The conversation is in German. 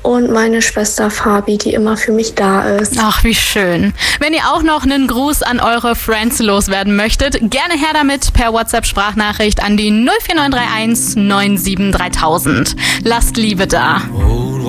und meine Schwester Fabi, die immer für mich da ist. Ach, wie schön. Wenn ihr auch noch einen Gruß an eure Friends loswerden möchtet, gerne her damit per WhatsApp-Sprachnachricht an die 04931 97 3000. Lasst Liebe da.